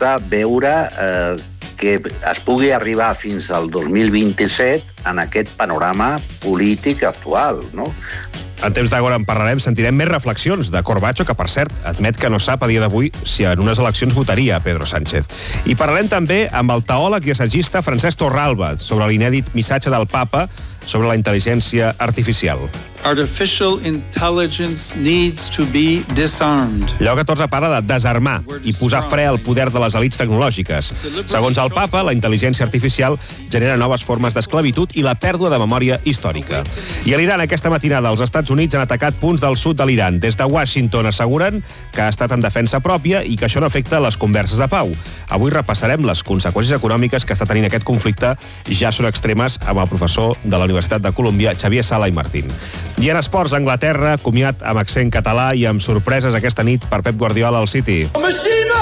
costa veure que es pugui arribar fins al 2027 en aquest panorama polític actual, no? En temps d'agora en parlarem, sentirem més reflexions de Corbacho, que, per cert, admet que no sap a dia d'avui si en unes eleccions votaria Pedro Sánchez. I parlarem també amb el teòleg i assagista Francesc Torralba sobre l'inèdit missatge del papa sobre la intel·ligència artificial. Artificial intelligence needs to be disarmed. Lleó XIV parla de desarmar i posar fre al poder de les elits tecnològiques. Segons el papa, la intel·ligència artificial genera noves formes d'esclavitud i la pèrdua de memòria històrica. I a l'Iran, aquesta matinada, els Estats Units han atacat punts del sud de l'Iran. Des de Washington asseguren que ha estat en defensa pròpia i que això no afecta les converses de pau. Avui repassarem les conseqüències econòmiques que està tenint aquest conflicte. Ja són extremes amb el professor de la Universitat de Colúmbia, Xavier Sala i Martín. I en esports, Anglaterra, comiat amb accent català i amb sorpreses aquesta nit per Pep Guardiola al City. Mishima!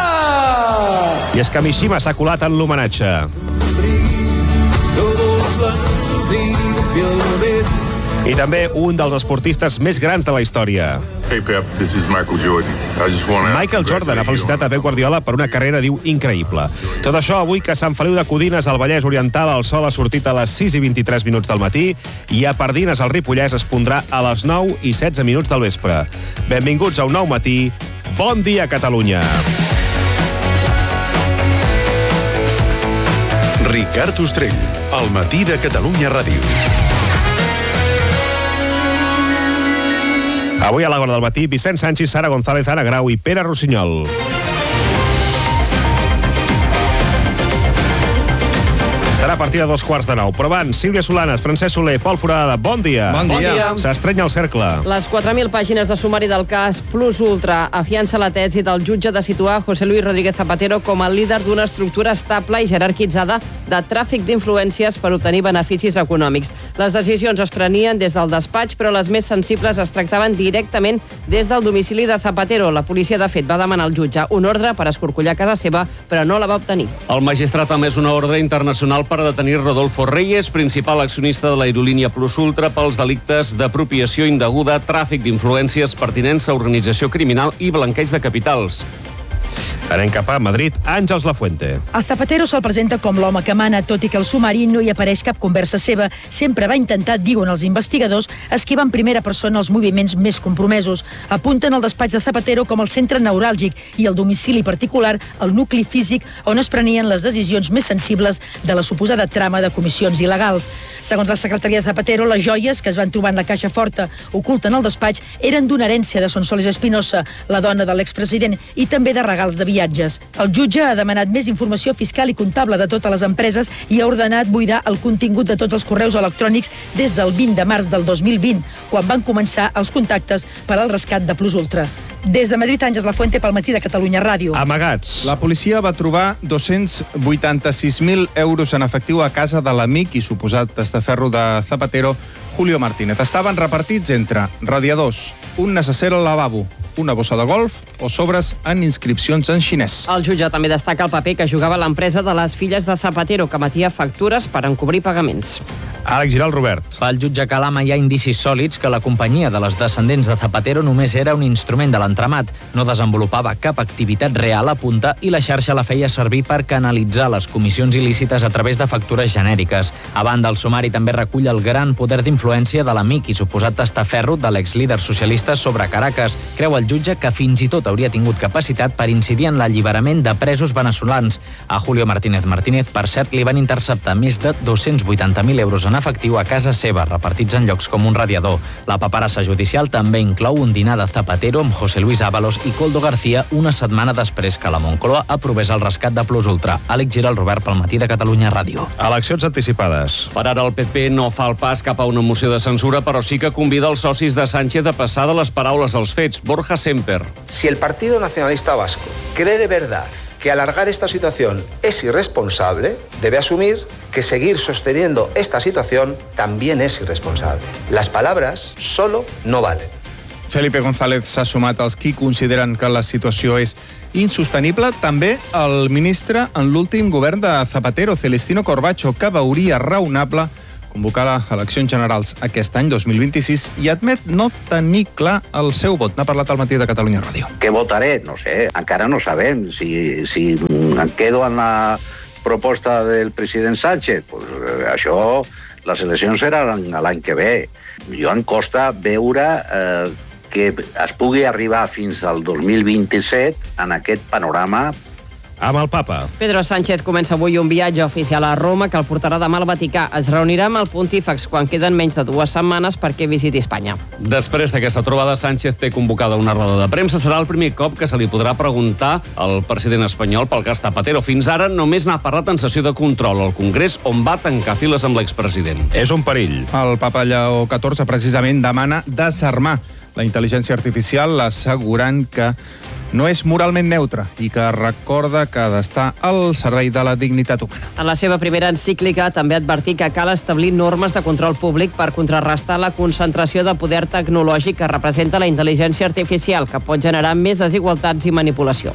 I és que Mishima s'ha colat en l'homenatge. I també un dels esportistes més grans de la història. Hey Pep, this is Michael Jordan. Michael Jordan ha felicitat a Pep Guardiola per una carrera, diu, increïble. Tot això avui que a Sant Feliu de Codines, al Vallès Oriental, el sol ha sortit a les 6:23 del matí i a Pardines, al Ripollès, es pondrà a les 9:16 del vespre. Benvinguts a un nou matí. Bon dia, Catalunya. Ricard Ostrell, al matí de Catalunya Ràdio. Avui a l'hora del matí, Vicent Sanchis, Sara González, Ana Grau i Pere Rossinyol. Serà a partir de 8:45. Però abans, Sílvia Solanes, Francesc Soler, Pol Forada, bon dia. Bon dia. S'estrenya el cercle. Les 4.000 pàgines de sumari del cas Plus Ultra afiança la tesi del jutge de situar José Luis Rodríguez Zapatero com el líder d'una estructura estable i jerarquitzada de tràfic d'influències per obtenir beneficis econòmics. Les decisions es prenien des del despatx, però les més sensibles es tractaven directament des del domicili de Zapatero. La policia, de fet, va demanar al jutge un ordre per escorcollar casa seva, però no la va obtenir. El magistrat ha emès una ordre internacional per detenir Rodolfo Reyes, principal accionista de l'aerolínia Plus Ultra, pels delictes d'apropiació indeguda, tràfic d'influències, pertinença a organització criminal i blanqueig de capitals. Anem cap a Madrid. Àngels Lafuente. El Zapatero se'l presenta com l'home que mana, tot i que al sumari no hi apareix cap conversa seva. Sempre va intentar, diuen els investigadors, esquivar en primera persona els moviments més compromesos. Apunten el despatx de Zapatero com el centre neuràlgic i el domicili particular, el nucli físic on es prenien les decisions més sensibles de la suposada trama de comissions il·legals. Segons la secretaria de Zapatero, les joies que es van trobar en la caixa forta oculta en el despatx eren d'una herència de Sonsoles Espinosa, la dona de l'expresident, i també de regals de viatges. El jutge ha demanat més informació fiscal i comptable de totes les empreses i ha ordenat buidar el contingut de tots els correus electrònics des del 20 de març del 2020, quan van començar els contactes per al rescat de Plus Ultra. Des de Madrid, Àngels Lafuente, pel matí de Catalunya Ràdio. Amagats. La policia va trobar 286.000 euros en efectiu a casa de l'amic i suposat testaferro de Zapatero, Julio Martínez. Estaven repartits entre radiadors, un necesser al lavabo, una bossa de golf o sobres en inscripcions en xinès. El jutge també destaca el paper que jugava l'empresa de les filles de Zapatero, que emetia factures per encobrir pagaments. Àlex Giral, Robert. Pel jutge Calama hi ha indicis sòlids que la companyia de les descendents de Zapatero només era un instrument de l'entramat. No desenvolupava cap activitat real, apunta, i la xarxa la feia servir per canalitzar les comissions il·lícites a través de factures genèriques. A banda, el sumari també recull el gran poder d'influència de l'amic i suposat testaferro de l'exlíder socialista sobre Caracas. Creu el jutge que fins i tot hauria tingut capacitat per incidir en l'alliberament de presos veneçolans. A Julio Martínez, per cert, li van interceptar més de 280.000 euros en efectiu a casa seva, repartits en llocs com un radiador. La paperassa judicial també inclou un dinar de Zapatero amb José Luis Ábalos i Koldo García una setmana després que la Moncloa aprovés el rescat de Plus Ultra. Àlex Giral, Robert, pel matí de Catalunya Ràdio. Eleccions anticipades. Per ara el PP no fa el pas cap a una moció de censura, però sí que convida els socis de Sánchez a passar de les paraules als fets. Borja Semper. Si el Partido Nacionalista Vasco cree de verdad que alargar esta situación es irresponsable, debe asumir que seguir sosteniendo esta situación también es irresponsable. Las palabras solo no valen. Felipe González s'ha sumat als qui consideren que la situació és insostenible. També el ministre en l'últim govern de Zapatero, Celestino Corbacho, que veuria raonable convocar les eleccions generals aquest any, 2026, i admet no tenir clar el seu vot. N'ha parlat al Matí de Catalunya Ràdio. Què votaré? No sé, encara no sabem. Si em quedo en la proposta del president Sánchez, pues, això, les eleccions seran l'any que ve. Jo em costa veure que es pugui arribar fins al 2027 en aquest panorama amb el papa. Pedro Sánchez comença avui un viatge oficial a Roma que el portarà demà al Vaticà. Es reunirà amb el pontífex quan queden menys de 2 setmanes perquè visiti Espanya. Després d'aquesta trobada, Sánchez té convocada una roda de premsa. Serà el primer cop que se li podrà preguntar al president espanyol pel cas Zapatero. Fins ara només n'ha parlat en sessió de control al Congrés, on va tancar files amb l'expresident. És un perill. El papa Lleó XIV precisament demana desarmar la intel·ligència artificial, assegurant que no és moralment neutre i que recorda que ha d'estar al servei de la dignitat humana. En la seva primera encíclica també advertí que cal establir normes de control públic per contrarrestar la concentració de poder tecnològic que representa la intel·ligència artificial, que pot generar més desigualtats i manipulació.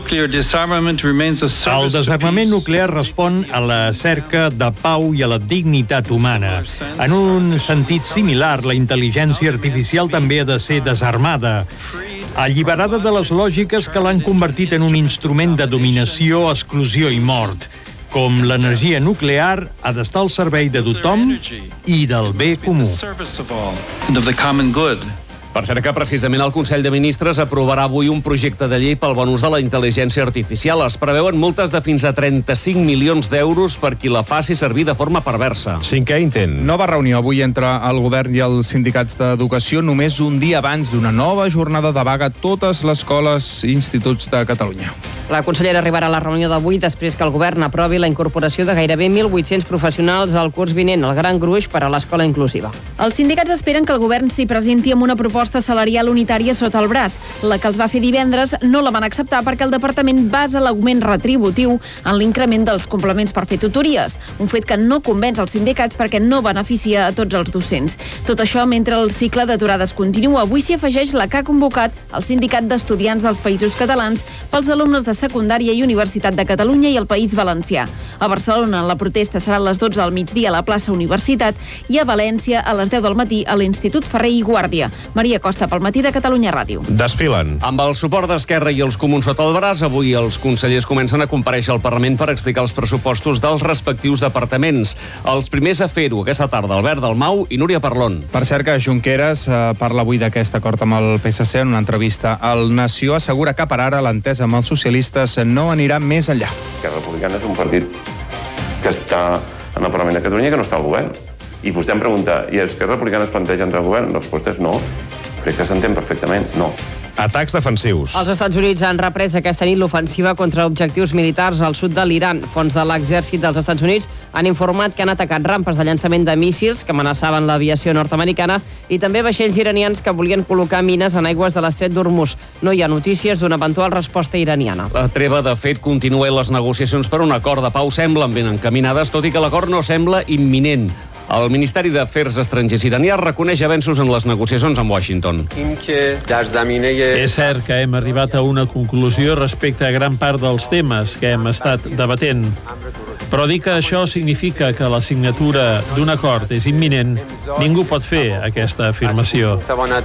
El desarmament nuclear respon a la cerca de pau i a la dignitat humana. En un sentit similar, la intel·ligència artificial també ha de ser desarmada, alliberada de les lògiques que l'han convertit en un instrument de dominació, exclusió i mort. Com l'energia nuclear ha d'estar al servei de tothom i del bé comú. Per cert que precisament el Consell de Ministres aprovarà avui un projecte de llei pel bon ús de la intel·ligència artificial. Es preveuen multes de fins a 35 milions d'euros per qui la faci servir de forma perversa. Cinquè intent. Nova reunió avui entre el govern i els sindicats d'educació, només un dia abans d'una nova jornada de vaga a totes les escoles i instituts de Catalunya. La consellera arribarà a la reunió d'avui després que el govern aprovi la incorporació de gairebé 1.800 professionals al curs vinent, el gran gruix per a l'escola inclusiva. Els sindicats esperen que el govern s'hi presenti amb una proposta salarial unitària sota el braç. La que els va fer divendres no la van acceptar perquè el departament basa l'augment retributiu en l'increment dels complements per fer tutories, un fet que no convenç els sindicats perquè no beneficia a tots els docents. Tot això mentre el cicle d'aturades continua. Avui s'hi afegeix la que ha convocat el Sindicat d'Estudiants dels Països Catalans pels alumnes de secundària i Universitat de Catalunya i el País Valencià. A Barcelona la protesta serà a les 12 del migdia a la plaça Universitat i a València a les 10 del matí a l'Institut Ferrer i Guàrdia. Maria Costa pel Matí de Catalunya Ràdio. Desfilen. Amb el suport d'Esquerra i els comuns sota el braç, avui els consellers comencen a comparèixer al Parlament per explicar els pressupostos dels respectius departaments. Els primers a fer-ho aquesta tarda, Albert Dalmau i Núria Parlon. Per cert que Junqueras parla avui d'aquest acord amb el PSC en una entrevista al Nació. Assegura que per ara l'entesa amb els socialistes no anirà més enllà. Esquerra Republicana és un partit que està en el Parlament de Catalunya i que no està al govern. I vostè em pregunta, i Esquerra Republicana es planteja entrar al govern? La resposta és no. Crec que s'entén perfectament, no. Atacs defensius. Els Estats Units han reprès aquesta nit l'ofensiva contra objectius militars al sud de l'Iran. Fonts de l'exèrcit dels Estats Units han informat que han atacat rampes de llançament de míssils que amenaçaven l'aviació nord-americana i també vaixells iranians que volien col·locar mines en aigües de l'estret d'Hormuz. No hi ha notícies d'una eventual resposta iraniana. La treva, de fet, continua i les negociacions per un acord de pau semblen ben encaminades, tot i que l'acord no sembla imminent. El Ministeri d'Afers Estrangers iranià reconeix avenços en les negociacions amb Washington. És cert que hem arribat a una conclusió respecte a gran part dels temes que hem estat debatent. Però dir que això significa que la signatura d'un acord és imminent, ningú pot fer aquesta afirmació.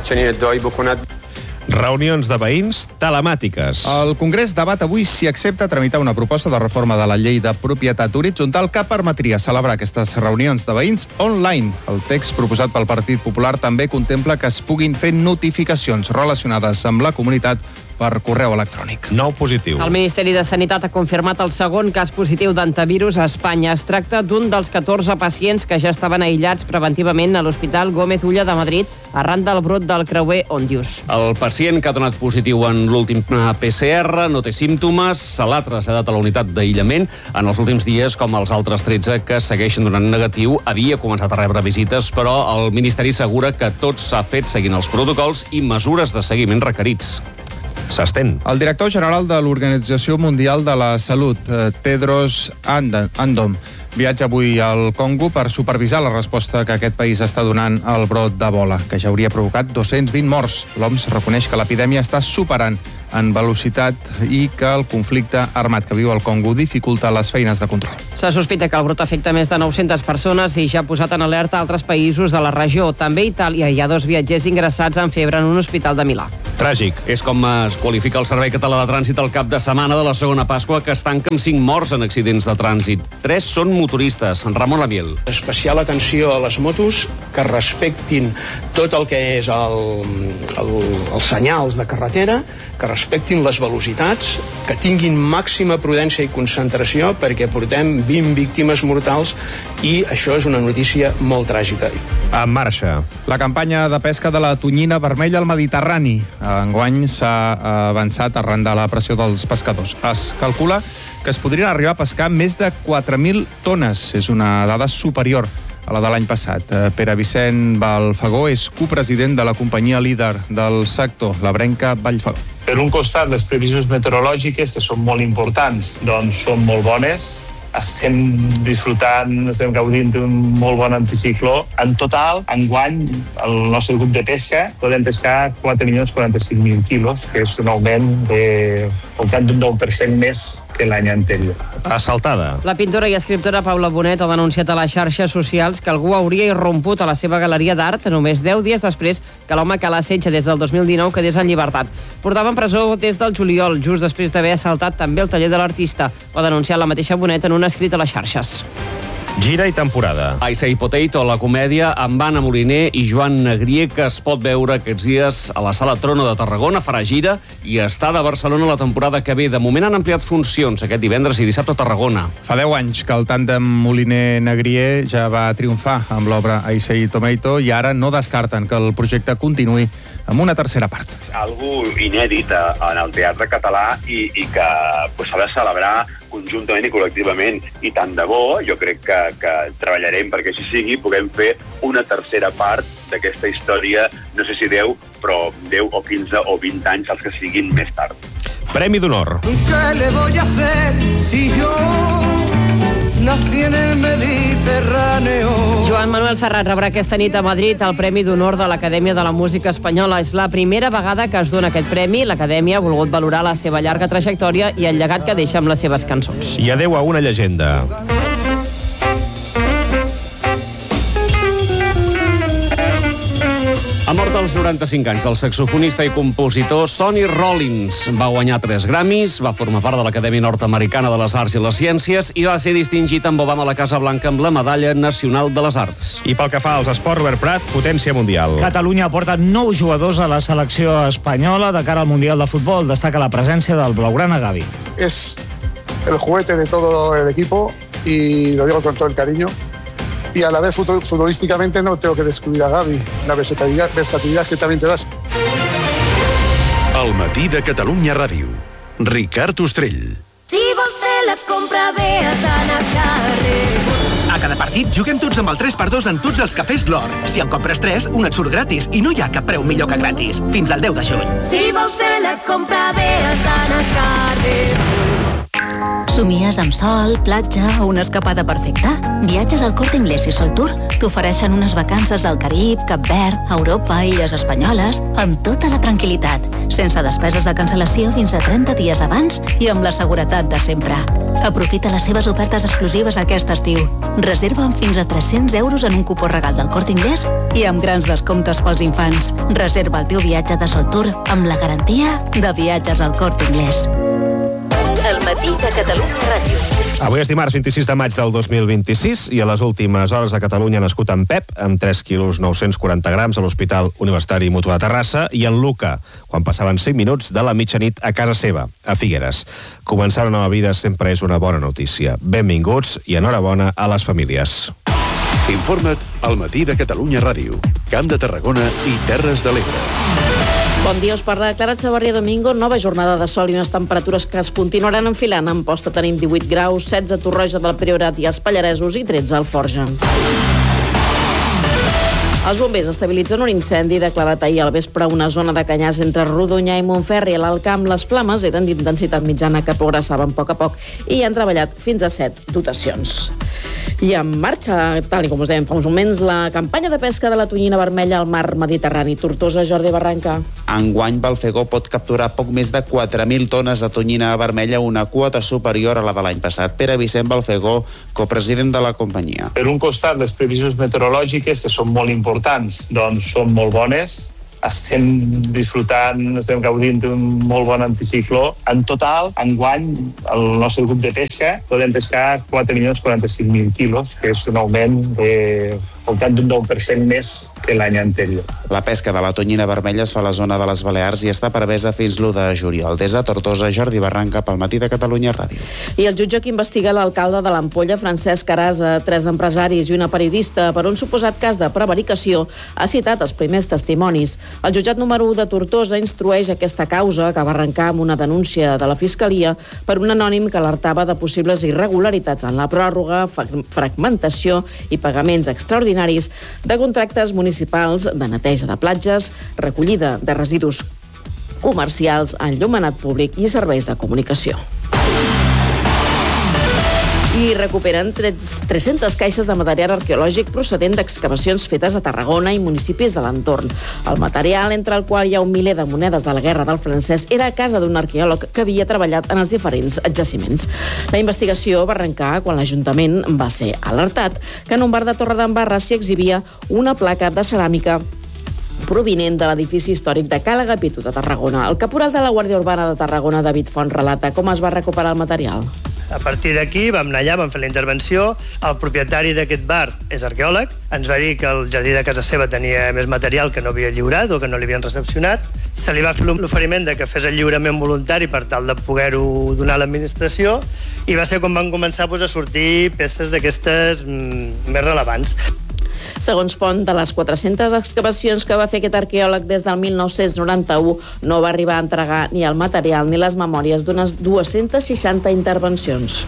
Reunions de veïns telemàtiques. El Congrés debat avui si accepta tramitar una proposta de reforma de la llei de propietat horitzontal que permetria celebrar aquestes reunions de veïns online. El text proposat pel Partit Popular també contempla que es puguin fer notificacions relacionades amb la comunitat per correu electrònic. Nou positiu. El Ministeri de Sanitat ha confirmat el segon cas positiu d'antivirus a Espanya. Es tracta d'un dels 14 pacients que ja estaven aïllats preventivament a l'Hospital Gómez Ulla de Madrid arran del brot del creuer Òndius. El pacient que ha donat positiu en l'últim PCR no té símptomes, se l'ha traslladat a la unitat d'aïllament en els últims dies, com els altres 13 que segueixen donant negatiu. Havia començat a rebre visites, però el Ministeri assegura que tot s'ha fet seguint els protocols i mesures de seguiment requerits. S'estén. El director general de l'Organització Mundial de la Salut, Tedros Adhanom viatja avui al Congo per supervisar la resposta que aquest país està donant al brot d'Ebola, que ja hauria provocat 220 morts. L'OMS reconeix que l'epidèmia està superant en velocitat i que el conflicte armat que viu el Congo dificulta les feines de control. Se sospita que el brot afecta més de 900 persones i ja ha posat en alerta altres països de la regió. També a Itàlia hi ha 2 viatgers ingressats amb febre en un hospital de Milà. Tràgic. És com es qualifica el Servei Català de Trànsit al cap de setmana de la segona Pasqua, que es tanca amb 5 morts en accidents de trànsit. 3 són motoristes. Ramon Lamiel. Especial atenció a les motos que respectin tot el que és els senyals de carretera, que respectin les velocitats, que tinguin màxima prudència i concentració, perquè portem 20 víctimes mortals i això és una notícia molt tràgica. En marxa. La campanya de pesca de la tonyina vermella al Mediterrani. Enguany s'ha avançat arran de la pressió dels pescadors. Es calcula que es podrien arribar a pescar més de 4.000 tones. És una dada superior a la de l'any passat. Pere Vicent Balfagó és copresident de la companyia líder del sector, la Brenca Vallfagó. Per un costat, les previsions meteorològiques, que són molt importants, doncs són molt bones. Estem disfrutant, estem gaudint d'un molt bon anticicló. En total, enguany, el nostre grup de pesca podem pescar 4.045.000 quilos, que és un augment de voltant d'un 9% més que l'any anterior. Assaltada. La pintora i escriptora Paula Bonet ha denunciat a les xarxes socials que algú hauria irromput a la seva galeria d'art només 10 dies després que l'home que l'assetja des del 2019 quedés en llibertat. Portava en presó des del juliol, just després d'haver assaltat també el taller de l'artista. Ho ha denunciat la mateixa Bonet en un escrit a les xarxes. Gira i temporada. I Say Potato, la comèdia amb Anna Moliner i Joan Negrier, que es pot veure aquests dies a la Sala Trono de Tarragona, farà gira i està de Barcelona la temporada que ve. De moment han ampliat funcions aquest divendres i dissabte a Tarragona. Fa 10 anys que el tàndem Moliner-Negrier ja va triomfar amb l'obra I Say Tomato i ara no descarten que el projecte continuï amb una tercera part. Algo inèdit en el teatre català i que s'ha de celebrar conjuntament i col·lectivament. I tant de bo, jo crec que treballarem perquè així sigui, puguem fer una tercera part d'aquesta història, no sé si 10, però 10 o 15 o 20 anys, els que siguin més tard. Premi d'honor. ¿Qué le voy a hacer si yo nací en el Mediterráneo? Joan Manuel Serrat rebrà aquesta nit a Madrid el Premi d'Honor de l'Acadèmia de la Música Espanyola. És la primera vegada que es dona aquest premi. L'Acadèmia ha volgut valorar la seva llarga trajectòria i el llegat que deixa amb les seves cançons. I adeu a una llegenda. Ha mort als 95 anys el saxofonista i compositor Sonny Rollins. Va guanyar 3 Grammys, va formar part de l'Acadèmia Nord-Americana de les Arts i les Ciències i va ser distingit amb Obama a la Casa Blanca amb la Medalla Nacional de les Arts. I pel que fa als esports, Robert Prat, potència mundial. Catalunya porta 9 jugadors a la selecció espanyola de cara al Mundial de Futbol. Destaca la presència del blaugrana Gavi. Es el juguete de todo el equipo y lo digo con todo el cariño. Y a la vez futbolísticamente no tengo que descubrir a Gavi, la versatilidad que también te das. El matí de Catalunya Ràdio. Ricard Ostrell. Si vols fer la compra bé has d'anar a carrer. A cada partit juguem tots amb el 3x2 en tots els cafès L'Or. Si en compres 3, un et surt gratis i no hi ha cap preu millor que gratis. Fins al 10 de juny. Si vols fer la compra bé has d'anar a carrer. Somies amb sol, platja o una escapada perfecta? Viatges al Corte Inglés i Sol Tour t'ofereixen unes vacances al Carib, Cap Verd, Europa, Illes Espanyoles, amb tota la tranquil·litat, sense despeses de cancel·lació fins a 30 dies abans i amb la seguretat de sempre. Aprofita les seves ofertes exclusives aquest estiu. Reserva amb fins a 300 euros en un cupó regal del Corte Inglés i amb grans descomptes pels infants. Reserva el teu viatge de Sol Tour amb la garantia de Viatges al Corte Inglés. El matí de Catalunya Ràdio. Avui és dimarts 26 de maig del 2026 i a les últimes hores a Catalunya ha nascut en Pep, amb 3 quilos 940 grams a l'Hospital Universitari Mutu de Terrassa, i en Luca, quan passaven 5 minuts de la mitjanit a casa seva, a Figueres. Començar una nova vida sempre és una bona notícia. Benvinguts i enhorabona a les famílies. Informa't al matí de Catalunya Ràdio. Camp de Tarragona i Terres de l'Ebre. Bon dia, us parla Clara Chavarria Domingo. Nova jornada de sol i unes temperatures que es continuaran enfilant. En Amposta tenim 18 graus, 16 a Torroja del Priorat i els Pallaresos i 13 al Forja. Els bombers estabilitzen un incendi declarat ahir al vespre a una zona de Canyars entre Rodonyà i Montferri. A l'Alt Camp les flames eren d'intensitat mitjana que progressaven a poc i han treballat fins a 7 dotacions. I en marxa, tal com us dèiem fa uns moments, la campanya de pesca de la tonyina vermella al mar Mediterrani. Tortosa, Jordi Barranca. Enguany, Balfegó pot capturar poc més de 4.000 tones de tonyina vermella, una quota superior a la de l'any passat. Pere Vicent Balfegó, copresident de la companyia. Per un costat, les previsions meteorològiques, que són molt importants, doncs són molt bones. Estem disfrutant, estem gaudint d'un molt bon anticicló. En total, enguany, el nostre grup de pesca podem pescar 4.045.000 quilos, que és un augment de voltant d'un 9% més que l'any anterior. La pesca de la tonyina vermella es fa a la zona de les Balears i està permesa fins l'1 de juliol. Des de Tortosa, Jordi Barranca, pel Matí de Catalunya Ràdio. I el jutge que investiga l'alcalde de l'Ampolla, Francesc Arasa, 3 empresaris i una periodista per un suposat cas de prevaricació, ha citat els primers testimonis. El jutjat número 1 de Tortosa instrueix aquesta causa, que va arrencar amb una denúncia de la Fiscalia per un anònim que alertava de possibles irregularitats en la pròrroga, fragmentació i pagaments extraordinaris de contractes municipals de neteja de platges, recollida de residus comercials, enllumenat públic i serveis de comunicació. I recuperen 300 caixes de material arqueològic procedent d'excavacions fetes a Tarragona i municipis de l'entorn. El material, entre el qual hi ha un miler de monedes de la Guerra del Francès, era a casa d'un arqueòleg que havia treballat en els diferents jaciments. La investigació va arrencar quan l'Ajuntament va ser alertat que en un bar de Torredembarra s'hi exhibia una placa de ceràmica provinent de l'edifici històric de Cala Agapito de Tarragona. El caporal de la Guàrdia Urbana de Tarragona, David Font, relata com es va recuperar el material. A partir d'aquí vam anar allà, vam fer la intervenció. El propietari d'aquest bar és arqueòleg. Ens va dir que el jardí de casa seva tenia més material que no havia lliurat o que no li havien recepcionat. Se li va fer l'oferiment de que fes el lliurament voluntari per tal de poder-ho donar a l'administració i va ser quan van començar a sortir peces d'aquestes més rellevants. Segons Font, de les 400 excavacions que va fer aquest arqueòleg des del 1991, no va arribar a entregar ni el material ni les memòries d'unes 260 intervencions.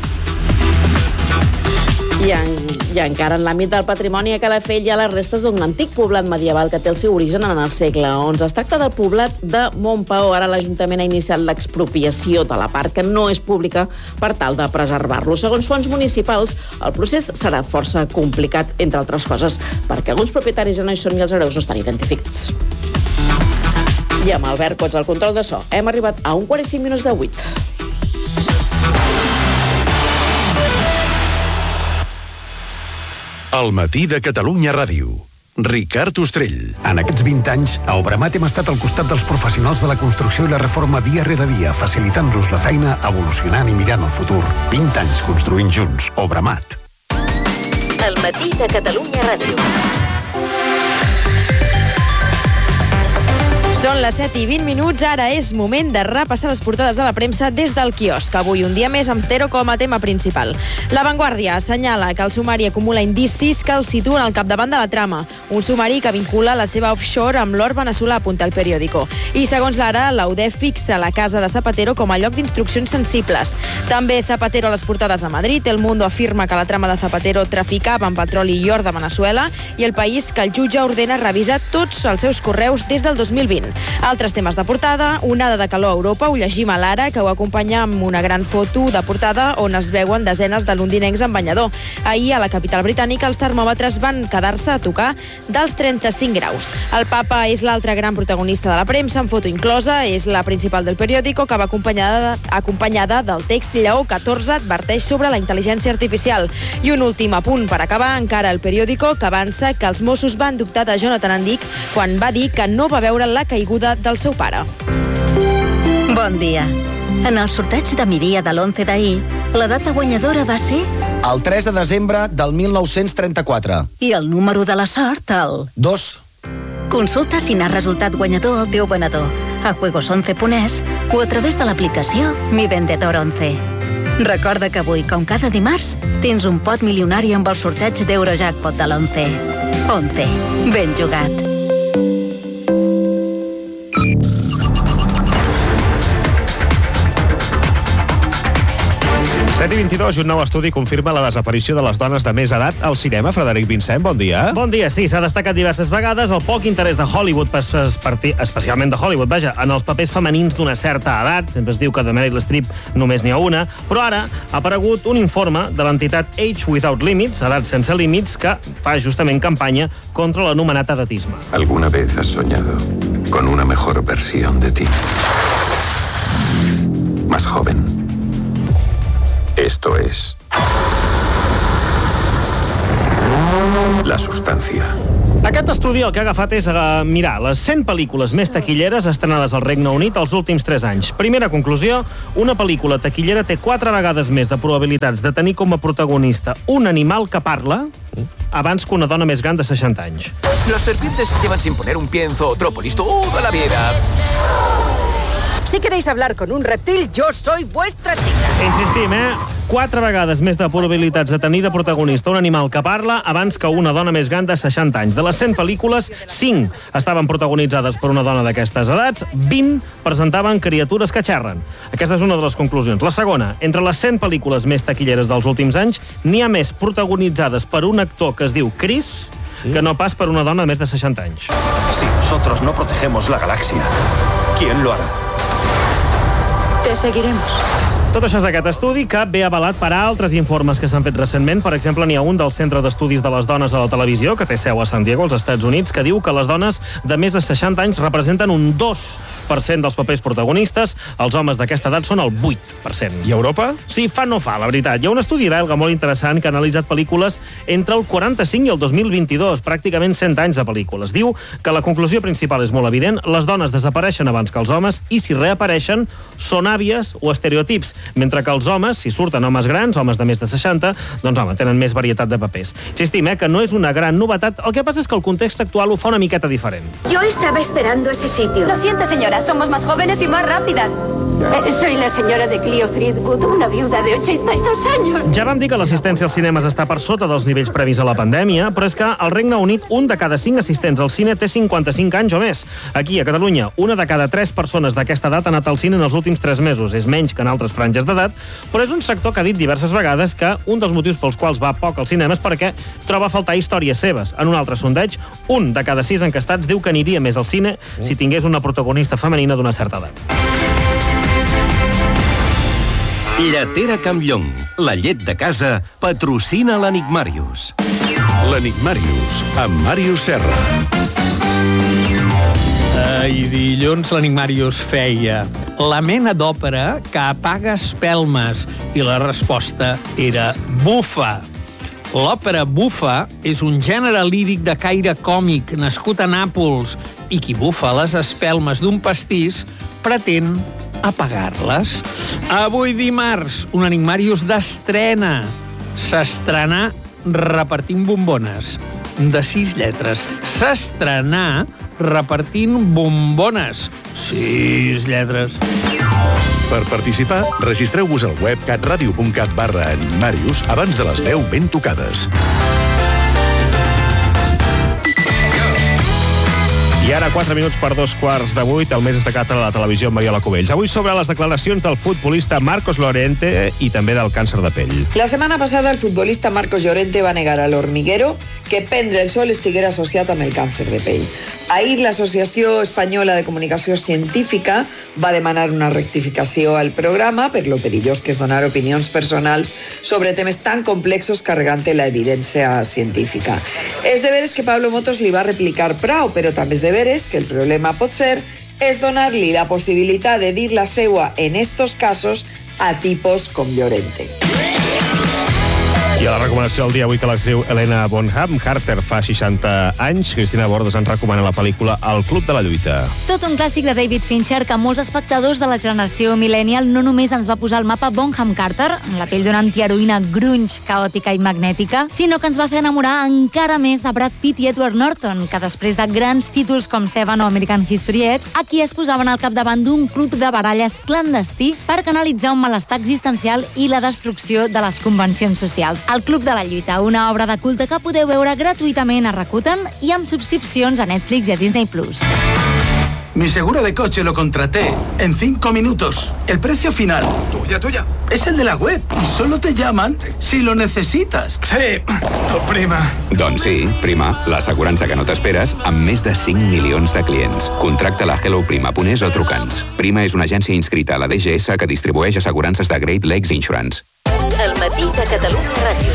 I encara en l'àmbit del patrimoni a Calafell hi ha les restes d'un antic poblat medieval que té el seu origen en el segle XI. Es tracta del poblat de Montpaó. Ara l'Ajuntament ha iniciat l'expropiació de la part que no és pública per tal de preservar-lo. Segons fons municipals, el procés serà força complicat, entre altres coses, perquè alguns propietaris ja no hi són i els hereus no estan identificats. I amb Albert Cots al control de so, hem arribat a 1:45 de 8. El Matí de Catalunya Ràdio. Ricard Ostrell. En aquests 20 anys, a Obramat hem estat al costat dels professionals de la construcció i la reforma dia rere dia, facilitant-nos la feina, evolucionant i mirant el futur. 20 anys construint junts. Obramat. El Matí de Catalunya Ràdio. Són les 7:20, ara és moment de repassar les portades de la premsa des del quiosc. Avui un dia més amb Cero com a tema principal. La Vanguardia assenyala que el sumari acumula indicis que el situen al capdavant de la trama. Un sumari que vincula la seva offshore amb l'or veneçolà, apunta el periòdico. I segons l'Ara, la UDEF fixa la casa de Zapatero com a lloc d'instruccions sensibles. També Zapatero a les portades de Madrid. El Mundo afirma que la trama de Zapatero traficava amb petroli i or de Veneçuela i El País que el jutge ordena revisar tots els seus correus des del 2020. Altres temes de portada, onada de calor a Europa, ho llegim a l'Ara, que ho acompanya amb una gran foto de portada on es veuen desenes de londinencs en banyador. Ahir, a la capital britànica, els termòmetres van quedar-se a tocar dels 35 graus. El papa és l'altre gran protagonista de la premsa, amb foto inclosa, és la principal del periòdico, que va acompanyada del text Lleó XIV adverteix sobre la intel·ligència artificial. I un últim apunt per acabar, encara el periòdico, que avança que els Mossos van dubtar de Jonathan Andic quan va dir que no va veure la caiguda del seu pare. Bon dia. En el sorteig de migdia de l'11 d'ahir, la data guanyadora va ser... El 3 de desembre del 1934. I el número de la sort, el... 2. Consulta si n'ha resultat guanyador el teu venedor a juegos11.es o a través de l'aplicació Mi Vendedor 11. Recorda que avui, com cada dimarts, tens un pot milionari amb el sorteig d'Eurojackpot de l'11. 11. Ben jugat. 7:22 i un nou estudi confirma la desaparició de les dones de més edat al cinema. Frederic Vincent, bon dia. Bon dia, sí, s'ha destacat diverses vegades el poc interès de Hollywood, especialment de Hollywood, vaja, en els papers femenins d'una certa edat. Sempre es diu que de Meryl Streep només n'hi ha una, però ara ha aparegut un informe de l'entitat Age Without Limits, Edat sense límits, que fa justament campanya contra l'anomenat edatisme. ¿Alguna vez has soñado con una mejor versión de ti? Más joven. Esto es la sustancia. Aquest estudi el que ha agafat és mirar les 100 pel·lícules més taquilleres estrenades al Regne Unit els últims 3 anys. Primera conclusió, una pel·lícula taquillera té 4 vegades més de probabilitats de tenir com a protagonista un animal que parla abans que una dona més gran de 60 anys. Las serpientes llevan sin poner un pie en Zootrópolis toda la vida. Si queréis hablar con un reptil, yo soy vuestra chica. Insistim, 4 vegades més de probabilitats de tenir de protagonista un animal que parla abans que una dona més gran de 60 anys. De les 100 pel·lícules, 5 estaven protagonitzades per una dona d'aquestes edats, 20 presentaven criatures que xerren. Aquesta és una de les conclusions. La segona, entre les 100 pel·lícules més taquilleres dels últims anys, n'hi ha més protagonitzades per un actor que es diu Chris que no pas per una dona de més de 60 anys. Si nosotros no protegemos la galaxia, ¿quién lo hará? Te seguiremos. Tot això és aquest estudi que ve avalat per altres informes que s'han fet recentment. Per exemple, n'hi ha un del Centre d'Estudis de les Dones a la Televisió, que té seu a San Diego, als Estats Units, que diu que les dones de més de 60 anys representen un 2% dels papers protagonistes. Els homes d'aquesta edat són el 8%. I Europa? Sí, fa no fa, la veritat. Hi ha un estudi belga molt interessant que ha analitzat pel·lícules entre el 45 i el 2022, pràcticament 100 anys de pel·lícules. Diu que la conclusió principal és molt evident. Les dones desapareixen abans que els homes i si reapareixen són àvies o estereotips, mentre que els homes, si surten homes grans, homes de més de 60, doncs home, tenen més varietat de papers. Insistim, que no és una gran novetat. El que passa és que el context actual ho fa una miqueta diferent. Yo estaba esperando ese sitio. Lo siento, señora, somos más jóvenes y más rápidas. Soy la señora de Cleo Threadgood, una viuda de 82 años. Ja vam dir que l'assistència als cinemes està per sota dels nivells previs a la pandèmia, però és que al Regne Unit un de cada 5 assistents al cine té 55 anys o més. Aquí, a Catalunya, una de cada 3 persones d'aquesta edat ha anat al cine en els últims 3 mesos. És menys que en altres franges d'edat, però és un sector que ha dit diverses vegades que un dels motius pels quals va poc al cinema és perquè troba a faltar històries seves. En un altre sondeig, un de cada 6 enquestats diu que aniria més al cine si tingués una protagonista femenina d'una certa edat. Lletera Campllong, la llet de casa, patrocina l'Enigmàrius. L'Enigmàrius, amb Màrius Serra. I dilluns l'Enigmàrius feia la mena d'òpera que apaga espelmes i la resposta era bufa. L'òpera bufa és un gènere líric de caire còmic nascut a Nàpols i qui bufa les espelmes d'un pastís pretén apagar-les. Avui dimarts, un Enigmàrius d'estrena. S'estrenà repartint bombones de 6 lletres. S'estrenà repartint bombones. 6 lletres. Per participar, registreu-vos al web catradio.cat/enigmàrius abans de les 10 ben tocades. I ara, 4 minuts per 2:15, el més destacat a la televisió amb Mariola Cubells. Avui sobre les declaracions del futbolista Marcos Llorente i també del càncer de pell. La setmana passada, el futbolista Marcos Llorente va negar a l'Hormiguero que prendre el sol estiguera associat amb el càncer de pell. Ahir, l'Associació Espanyola de Comunicació Científica va demanar una rectificació al programa per lo perillós que és donar opinions personals sobre temes tan complexos carregant la evidència científica. És de veres que Pablo Motos li va replicar prou, però també és de veres que el problema pot ser és donar-li la possibilitat de dir la seua en estos casos a tipos com Llorente. I a la recomanació del dia avui que l'actriu Helena Bonham Carter fa 60 anys, Cristina Bordes ens recomana la pel·lícula El Club de la Lluita. Tot un clàssic de David Fincher que molts espectadors de la generació millennial no només ens va posar al mapa Bonham Carter, en la pell d'una antiheroïna grunge, caòtica i magnètica, sinó que ens va fer enamorar encara més de Brad Pitt i Edward Norton, que després de grans títols com Seven o American History X, aquí es posaven al capdavant d'un club de baralles clandestí per canalitzar un malestar existencial i la destrucció de les convencions socials. El Club de la Lluita, una obra de culte que podeu veure gratuïtament a Rakuten i amb subscripcions a Netflix i a Disney+. Mi seguro de coche lo contraté en 5 minutos. El precio final, tuya, es el de la web y solo te llaman si lo necessites. Sí, tu prima. Doncs sí, Prima, l'assegurança que no t'esperes amb més de 5 milions de clients. Contracta-la a helloprima.es o truca'ns. Prima és una agència inscrita a la DGS que distribueix assegurances de Great Lakes Insurance. El matí de Catalunya Ràdio.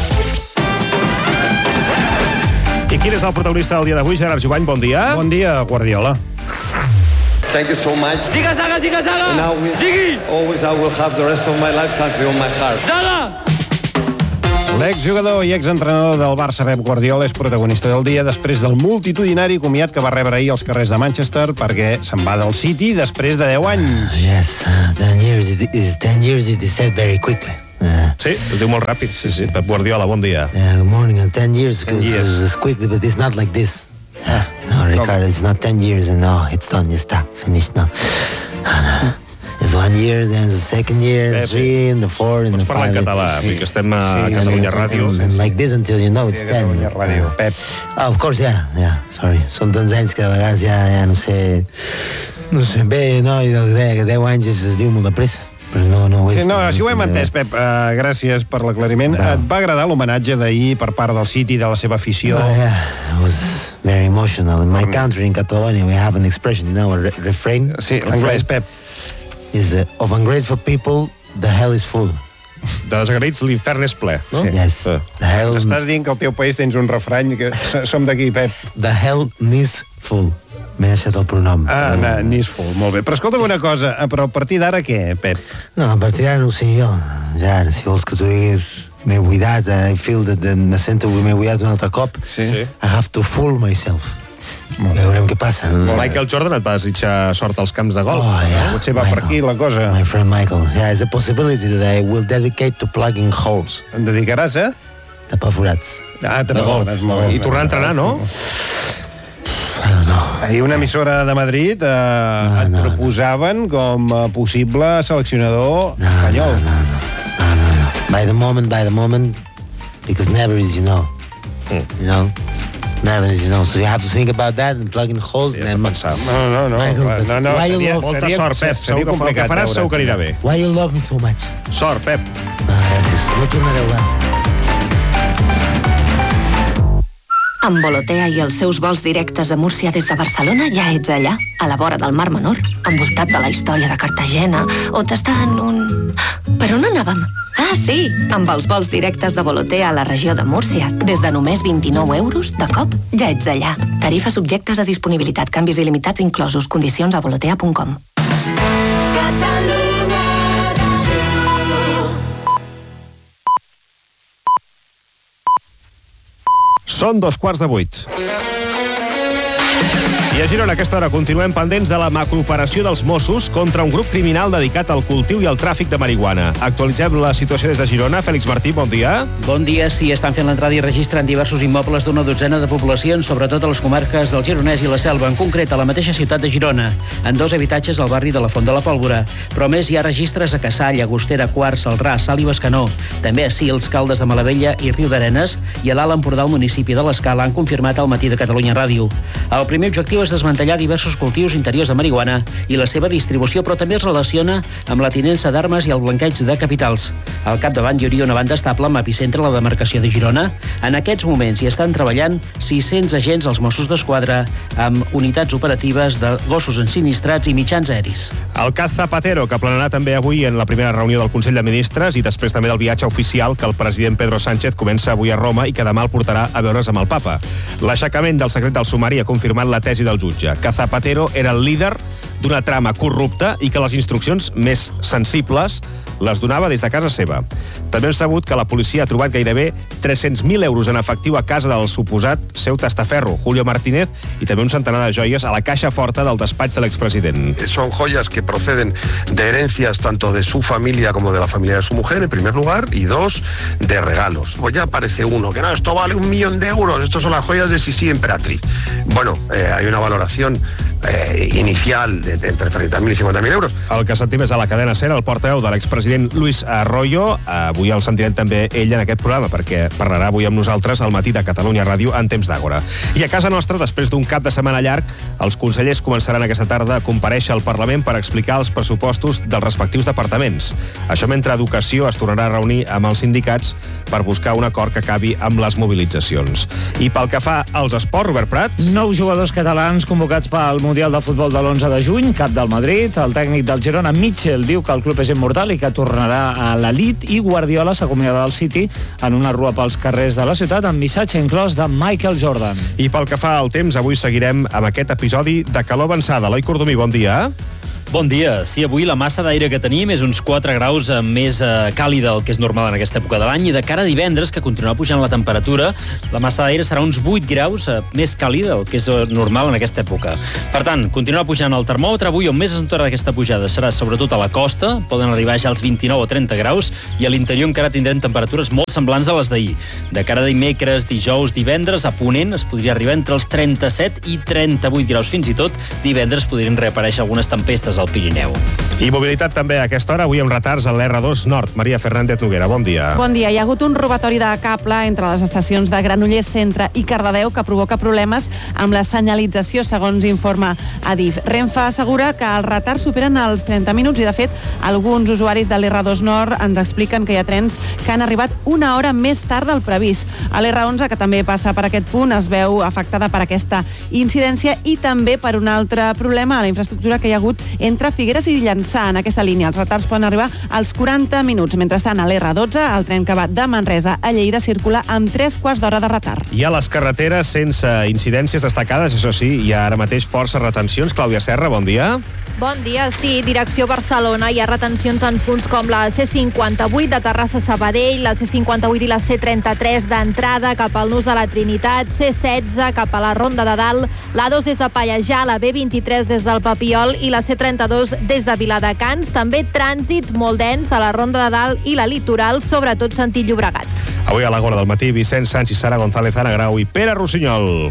I quin és el protagonista del dia d'avui? Gerard Jovany, bon dia. Bon dia, Guardiola. Thank you so much. Siga, Saga! And now, always I will have the rest of my life something on my heart. Saga! L'exjugador i exentrenador del Barça, Pep Guardiola, és protagonista del dia després del multitudinari comiat que va rebre ahir als carrers de Manchester perquè se'n va del City després de 10 anys. Yes, 10 years it is said very quickly. Sí, es diu molt ràpid. Sí. Pep Guardiola, bon dia. Good morning, 10 years, because it's quickly, but it's not like this. No, Ricardo, it's not 10 years and no, it's done, it's finished now. No. It's 1 year, then the second year, the 3, and the 4, and the 5. Pots parlar en català, que estem a Catalunya Ràdio. And like this until you know it's 10. Catalunya Ràdio, Pep. Of course, yeah, sorry. Són tants anys que a vegades ja no sé bé, no? I 10 anys es diu molt de pressa. Si ho hem entès, Pep, gràcies per l'aclariment. Et va agradar l'homenatge d'ahir per part del City, de la seva afició? It was very emotional. In my country, in Catalonia, we have an expression, a refrain. Sí, l'anglès, Pep. Is of ungrateful people, the hell is full. De desagraïts, l'infern és ple, no? Sí. Yes. Estàs dient que al teu país tens un refrany que som d'aquí, Pep. The hell is full. M'he deixat el pronom. N'és full, molt bé. Però escolta'm una cosa, però a partir d'ara què, Pep? No, a partir d'ara no ho sé jo. Ja, si vols que t'ho diguis, m'he buidat, me sento m'he buidat un altre cop. Sí. I have to fool myself. Veurem què passa. Michael Jordan et va desitjar sort als camps de golf. Potser va per aquí la cosa. My friend Michael. Yeah, it's a possibility that I will dedicate to plugging holes. En dedicaràs, tapar forats. Tapar forats, molt bé. I tornar a entrenar, no? Ahir una emissora de Madrid et proposaven com a possible seleccionador espanyol. No. By the moment, because never is you know. You know? Never is you know. So you have to think about that and plug in holes. Sí, has de pensar. No. Molta sort, Pep. Segur que el que faràs segur que anirà bé. Why you love me so much? Sort, Pep. Gràcies. No tornaré a Barça. Amb Volotea i els seus vols directes a Múrcia des de Barcelona ja ets allà, a la vora del Mar Menor, envoltat de la història de Cartagena, o t'està en un... Per on anàvem? Ah, sí, amb els vols directes de Volotea a la regió de Múrcia, des de només 29 euros, de cop, ja ets allà. Tarifes subjectes a disponibilitat, canvis il·limitats inclosos, condicions a volotea.com. Són 7:15. I a Girona, a aquesta hora, continuem pendents de la macrooperació dels Mossos contra un grup criminal dedicat al cultiu i al tràfic de marihuana. Actualitzem la situació des de Girona. Fèlix Martí, bon dia. Bon dia. Sí, estan fent l'entrada i registren diversos immobles d'una dotzena de poblacions, sobretot a les comarques del Gironès i la Selva, en concret a la mateixa ciutat de Girona, en 2 habitatges al barri de la Font de la Pólvora. Però més hi ha registres a Cassà, Llagostera, Quart, Celrà, Salt i Bescanó, també a Sils, Caldes de Malavella i Riu d'Arenes, i a l'Alt Empordà, al municipi de l'Escala, han confirmat al matí de Catalunya Ràdio. El primer objectiu és desmantellar diversos cultius interiors de marihuana i la seva distribució, però també es relaciona amb la tinença d'armes i el blanqueig de capitals. Al capdavant hi hauria una banda estable amb epicentre a la demarcació de Girona. En aquests moments hi estan treballant 600 agents als Mossos d'Esquadra amb unitats operatives de gossos ensinistrats i mitjans aeris. El cas Zapatero, que planarà també avui en la primera reunió del Consell de Ministres i després també del viatge oficial que el president Pedro Sánchez comença avui a Roma i que demà el portarà a veure's amb el papa. L'aixecament del secret del sumari ha confirmat la tesi del jutge, que Zapatero era el líder d'una trama corrupta i que les instruccions més sensibles les donava des de casa seva. També hem sabut que la policia ha trobat gairebé 300.000 euros en efectiu a casa del suposat seu testaferro, Julio Martínez, i també un centenar de joies a la caixa forta del despatx de l'expresident. Son joyas que proceden de herencias tanto de su familia como de la familia de su mujer, en primer lugar, y 2, de regalos. Pues ya aparece uno, que no, esto vale 1 millón de euros, estos son las joyas de Sisi Emperatriz. Bueno, hay una valoración inicial de entre 30.000 i 50.000 euros. El que sentim és a la cadena SER el portaveu de l'expresident Luis Arroyo. Avui el sentirem també ell en aquest programa, perquè parlarà avui amb nosaltres al matí de Catalunya Ràdio en temps d'Àgora. I a casa nostra, després d'un cap de setmana llarg, els consellers començaran aquesta tarda a comparèixer al Parlament per explicar els pressupostos dels respectius departaments. Això mentre Educació es tornarà a reunir amb els sindicats per buscar un acord que acabi amb les mobilitzacions. I pel que fa als esports, Robert Prat... 9 jugadors catalans convocats pel Mundial de Futbol de l'11 de juny, cap del Madrid. El tècnic del Girona, Mitchell, diu que el club és immortal i que tornarà a l'elit, i Guardiola s'acomiada del City en una rua pels carrers de la ciutat amb missatge inclòs de Michael Jordan. I pel que fa al temps, avui seguirem amb aquest episodi de calor avançada. Eloi Cordomí, bon dia. Bon dia. Sí, avui la massa d'aire que tenim és uns 4 graus més càlida del que és normal en aquesta època de l'any, i de cara a divendres, que continuarà pujant la temperatura, la massa d'aire serà uns 8 graus més càlida del que és normal en aquesta època. Per tant, continuarà pujant el termòmetre. Avui on més es notarà aquesta pujada serà sobretot a la costa, poden arribar ja als 29 o 30 graus, i a l'interior encara tindrem temperatures molt semblants a les d'ahir. De cara a dimecres, dijous, divendres, a Ponent es podria arribar entre els 37 i 38 graus. Fins i tot divendres podrien reaparèixer algunes tempestes al Pirineu. I mobilitat també a aquesta hora, avui amb retards a l'R2 Nord. Maria Fernández Noguera, bon dia. Bon dia. Hi ha hagut un robatori de cable entre les estacions de Granollers Centre i Cardedeu que provoca problemes amb la senyalització, segons informa Adif. Renfe assegura que els retards superen els 30 minuts i, de fet, alguns usuaris de l'R2 Nord ens expliquen que hi ha trens que han arribat una hora més tard del previst. A l'R11, que també passa per aquest punt, es veu afectada per aquesta incidència i també per un altre problema a la infraestructura que hi ha hagut entre Figueres i Llançà. En aquesta línia els retards poden arribar als 40 minuts. Mentrestant, a l'R12, el tren que va de Manresa a Lleida circula amb 3 quarts d'hora de retard. I a les carreteres, sense incidències destacades, això sí, hi ha ara mateix força retencions. Clàudia Serra, bon dia. Bon dia, sí, direcció Barcelona. Hi ha retencions en punts com la C58 de Terrassa a Sabadell, la C58 i la C33 d'entrada cap al nus de la Trinitat, C16 cap a la Ronda de Dalt, l'A2 des de Pallejà, la B23 des del Papiol i la C32 des de Viladecans. També trànsit molt dens a la Ronda de Dalt i la Litoral, sobretot sentit Llobregat. Avui a l'Àgora del matí, Vicenç Sanz i Sara González, Ana Grau i Pere Rossinyol.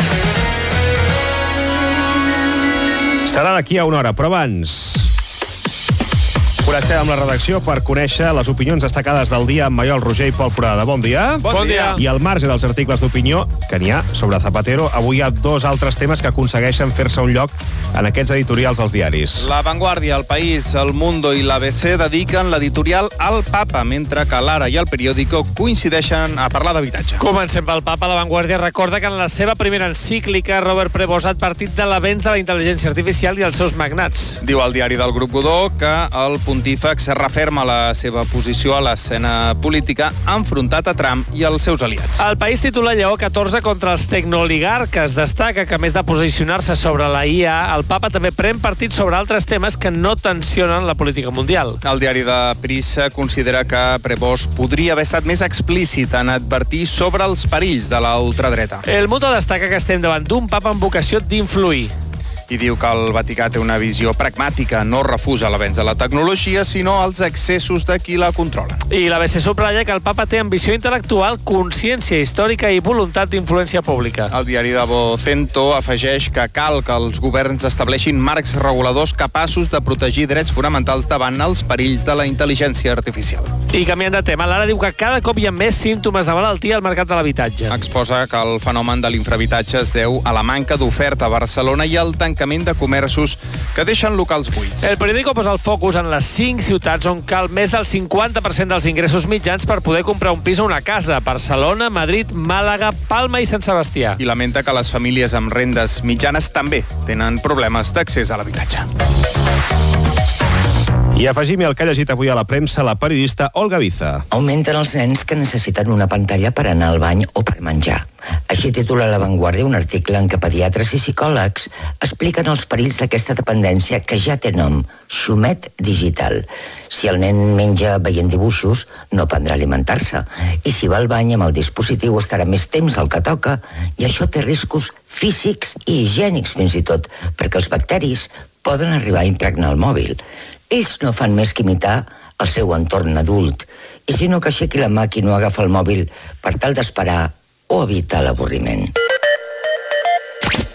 Serà d'aquí a una hora, però abans connectem amb la redacció per conèixer les opinions destacades del dia amb Maiol Roger i Pol Forada. Bon dia. Bon dia. I al marge dels articles d'opinió que n'hi ha sobre Zapatero, avui hi ha 2 altres temes que aconsegueixen fer-se un lloc en aquests editorials dels diaris. La Vanguardia, El País, El Mundo i l'ABC dediquen l'editorial al Papa, mentre que l'Ara i el Periódico coincideixen a parlar d'habitatge. Comencem pel Papa. La Vanguardia recorda que en la seva primera encíclica Robert Prevost ha advertit de l'avenç de la intel·ligència artificial i els seus magnats. Diu al diari del Grup Godó que el pontífex referma la seva posició a l'escena política, enfrontat a Trump i els seus aliats. El País titula Lleó 14 contra els tecnooligarques. Destaca que, a més de posicionar-se sobre la IA, el Papa també pren partit sobre altres temes que no tensionen la política mundial. El diari de Prissa considera que Prevost podria haver estat més explícit en advertir sobre els perills de la ultradreta. El Mundo destaca que estem davant d'un Papa amb vocació d'influir. I diu que el Vaticà té una visió pragmàtica, no refusa l'avenç de la tecnologia, sinó els excessos de qui la controla. I l'ABC subratlla que el Papa té ambició intel·lectual, consciència històrica i voluntat d'influència pública. El diari de Vocento afegeix que cal que els governs estableixin marcs reguladors capaços de protegir drets fonamentals davant els perills de la intel·ligència artificial. I canviant de tema, l'Ara diu que cada cop hi ha més símptomes de malaltia al mercat de l'habitatge. Exposa que el fenomen de l'infrahabitatge es deu a la manca d'oferta a Barcelona i al tancament de comerços que deixen locals buits. El Periódico posa el focus en les 5 ciutats on cal més del 50% dels ingressos mitjans per poder comprar un pis o una casa: Barcelona, Madrid, Màlaga, Palma i Sant Sebastià. I lamenta que les famílies amb rendes mitjanes també tenen problemes d'accés a l'habitatge. I afegim el que ha llegit avui a la premsa la periodista Olga Biza. Augmenten els nens que necessiten una pantalla per anar al bany o per menjar. Així titula La Vanguardia un article en què pediatres i psicòlegs expliquen els perills d'aquesta dependència que ja té nom, xumet digital. Si el nen menja veient dibuixos, no aprendrà a alimentar-se. I si va al bany amb el dispositiu estarà més temps al que toca, i això té riscos físics i higiènics fins i tot, perquè els bacteris poden arribar a impregnar el mòbil. Ells no fan més que imitar el seu entorn adult, i si no que aixequi la mà qui no agafa el mòbil per tal d'esperar o evitar l'avorriment.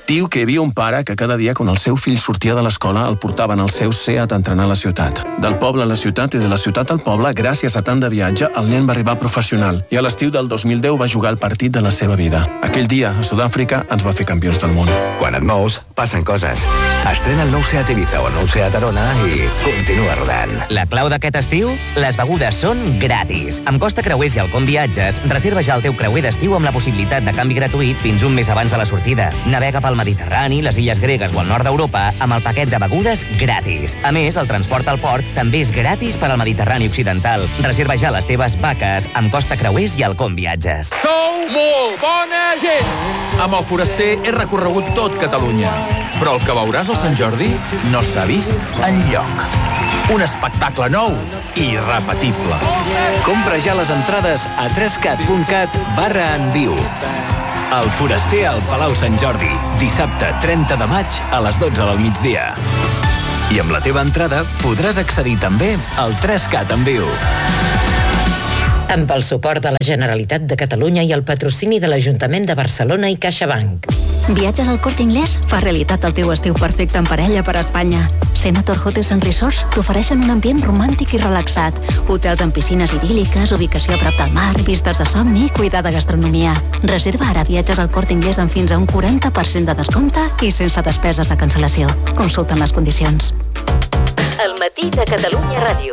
Diu que hi havia un pare que cada dia, quan el seu fill sortia de l'escola, el portaven al seu Seat a entrenar a la ciutat. Del poble a la ciutat i de la ciutat al poble, gràcies a tant de viatge, el nen va arribar professional i a l'estiu del 2010 va jugar el partit de la seva vida. Aquell dia, a Sud-àfrica, ens va fer campions del món. Quan et mous, passen coses. Estrena el nou Seat Ibiza o el nou Seat Arona i continua rodant. La clau d'aquest estiu? Les begudes són gratis. Amb Costa Creuers i el Com Viatges, reserva ja el teu creuer d'estiu amb la possibilitat de canvi gratuït fins un mes abans de la sortida. Navega pel Mediterrani, les illes gregues o el nord d'Europa amb el paquet de begudes gratis. A més, el transport al port també és gratis per al Mediterrani Occidental. Reserva ja les teves vaques amb Costa Creuers i el Com Viatges. Sou molt bona gent! Amb el Foraster he recorregut tot Catalunya, però el que veuràs al Sant Jordi no s'ha vist enlloc. Un espectacle nou i irrepetible. Compra ja les entrades a 3cat.cat/enviu. El Foraster al Palau Sant Jordi, dissabte 30 de maig a les 12 del migdia. I amb la teva entrada podràs accedir també al 3Cat en viu. Amb el suport de la Generalitat de Catalunya i el patrocini de l'Ajuntament de Barcelona i CaixaBank. Viatges al Corte Inglés fa realitat el teu estiu perfecte en parella per Espanya. Senator Hotels & Resorts t'ofereixen un ambient romàntic i relaxat. Hotels amb piscines idíl·liques, ubicació a prop del mar, vistes de somni i cuidada gastronomia. Reserva ara viatges al Corte Inglés amb fins a un 40% de descompte i sense despeses de cancel·lació. Consulten les condicions. El matí de Catalunya Ràdio.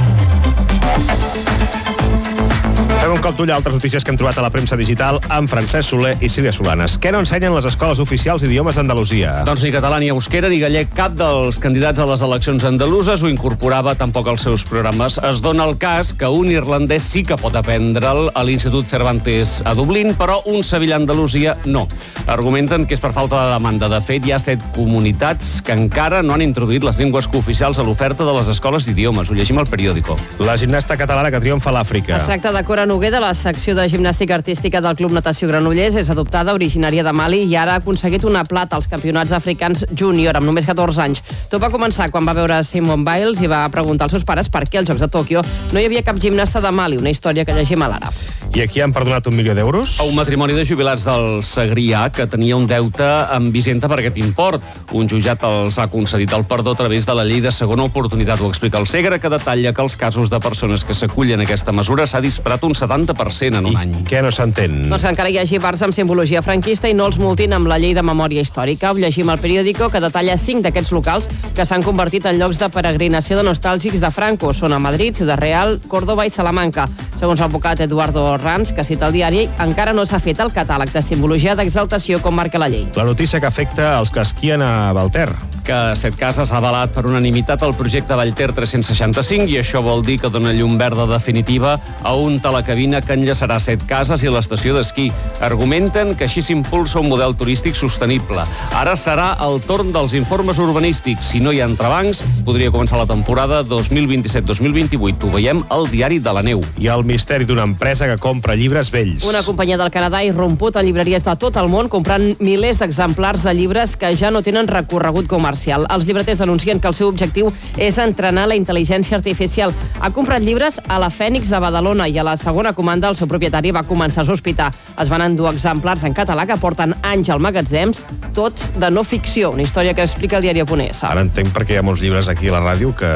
Fem un cop d'ull a altres notícies que hem trobat a la premsa digital amb Francesc Soler i Sílvia Solanes. Què no ensenyen les escoles oficials d'idiomes d'Andalusia? Doncs ni català ni euskera ni gallec, cap dels candidats a les eleccions andaluses ho incorporava tampoc als seus programes. Es dona el cas que un irlandès sí que pot aprendre'l a l'Institut Cervantes a Dublín, però un sevillà a Andalusia no. Argumenten que és per falta de demanda. De fet, hi ha 7 comunitats que encara no han introduït les llengües cooficials a l'oferta de les escoles d'idiomes. Ho llegim al periòdico. La gimnasta catalana que triomfa a l'Àfrica. Es tracta de Cora Noguer, de la secció de gimnàstica artística del Club Natació Granollers. És adoptada, originària de Mali, i ara ha aconseguit una plata als campionats africans júnior amb només 14 anys. Tot va començar quan va veure Simone Biles i va preguntar als seus pares per què als Jocs de Tòquio no hi havia cap gimnasta de Mali, una història que llegim a l'ara. I aquí han perdonat $1 milió d'euros? A un matrimoni de jubilats del Segrià que tenia un deute amb Vicenta per aquest import. Un jutjat els ha concedit el perdó a través de la llei de segona oportunitat. Ho explica el Segre, que detalla que els casos de persones que s'acullen a aquesta mesura s'ha disparat un 70% en un any. Què no s'entén? Doncs que encara hi hagi bars amb simbologia franquista i no els multin amb la llei de memòria històrica. Ho llegim al periòdico, que detalla 5 d'aquests locals que s'han convertit en llocs de peregrinació de nostàlgics de Franco. Són a Madrid, Ciudad Real, Córdoba i Salamanca. Segons l'advocat Eduardo Ranz, que cita el diari, encara no s'ha fet el catàleg de simbologia d'exaltació com marca la llei. La notícia que afecta els que esquien a Valter. Que Setcases ha avalat per unanimitat el projecte Vallter 365 i això vol dir que dona llum verda definitiva a un telecabina que enllaçarà Setcases i l'estació d'esquí. Argumenten que així s'impulsa un model turístic sostenible. Ara serà el torn dels informes urbanístics. Si no hi ha entrebancs, podria començar la temporada 2027-2028. Ho veiem al Diari de la Neu. I el misteri d'una empresa que compra llibres vells. Una companyia del Canadà ha irromput a llibreries de tot el món comprant milers d'exemplars de llibres que ja no tenen recorregut comercial. Els llibreters denuncien que el seu objectiu és entrenar la intel·ligència artificial. Ha comprat llibres a la Fènix de Badalona i a la segona comanda el seu propietari va començar a sospitar. Es van endur exemplars en català que porten anys al magatzems, tots de no ficció, una història que explica el diari Japonès. Ara entenc perquè hi ha molts llibres aquí a la ràdio que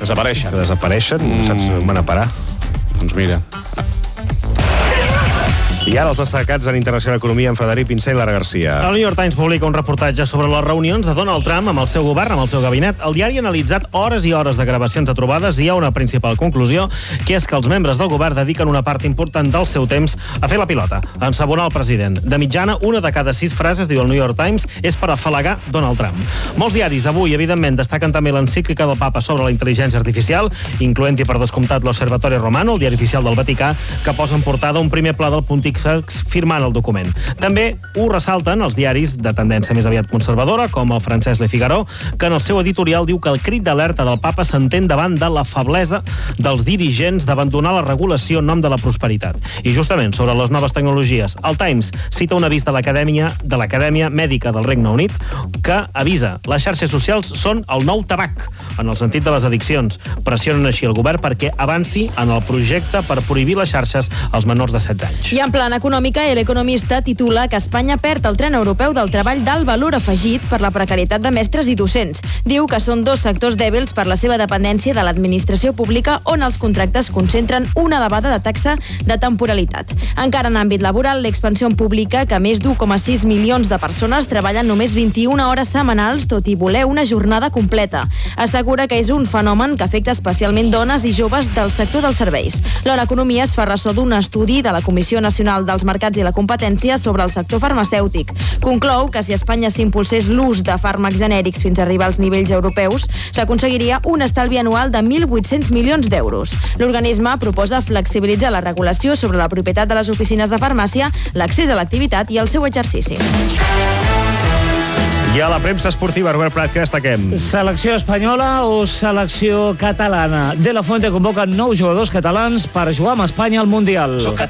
desapareixen. Saps on van a parar? Doncs mira. I ara els destacats en Internacional Economia amb Frederic Pinsé i Lara Garcia. El New York Times publica un reportatge sobre les reunions de Donald Trump amb el seu govern, amb el seu gabinet. El diari ha analitzat hores i hores de gravacions de trobades i hi ha una principal conclusió, que és que els membres del govern dediquen una part important del seu temps a fer la pilota, a ensabonar el president. De mitjana, una de cada 6 frases, diu el New York Times, és per afalagar Donald Trump. Molts diaris avui, evidentment, destaquen també l'encíclica del papa sobre la intel·ligència artificial, incloent-hi per descomptat l'Osservatorio Romano, el diari oficial del Vaticà, que posa en portada un primer pla del Pontífice firmant el document. També ho ressalten els diaris de tendència més aviat conservadora, com el francès Le Figaro, que en el seu editorial diu que el crit d'alerta del papa s'entén davant de la feblesa dels dirigents d'abandonar la regulació en nom de la prosperitat. I justament sobre les noves tecnologies, el Times cita un avís de l'Acadèmia Mèdica del Regne Unit que avisa les xarxes socials són el nou tabac, en el sentit de les addiccions. Pressionen així el govern perquè avanci en el projecte per prohibir les xarxes als menors de 16 anys. I en plan parlant econòmica, El Economista titula que Espanya perd el tren europeu del treball d'alt valor afegit per la precarietat de mestres i docents. Diu que són dos sectors dèbils per la seva dependència de l'administració pública, on els contractes concentren una elevada de taxa de temporalitat. Encara en àmbit laboral, l'Expansión publica que més d'1,6 milions de persones treballen només 21 hores setmanals, tot i voler una jornada completa. Assegura que és un fenomen que afecta especialment dones i joves del sector dels serveis. L'Hora Economia es fa ressò d'un estudi de la Comissió Nacional dels Mercats i la Competència sobre el sector farmacèutic. Conclou que si a Espanya s'impulsés l'ús de fàrmacs genèrics fins a arribar als nivells europeus, s'aconseguiria un estalvi anual de 1.800 milions d'euros. L'organisme proposa flexibilitzar la regulació sobre la propietat de les oficines de farmàcia, l'accés a l'activitat i el seu exercici. I a la premsa esportiva, Robert Prat, què destaquem? Selecció espanyola o selecció catalana? De la Fuente convoca 9 jugadors catalans per jugar amb Espanya al Mundial.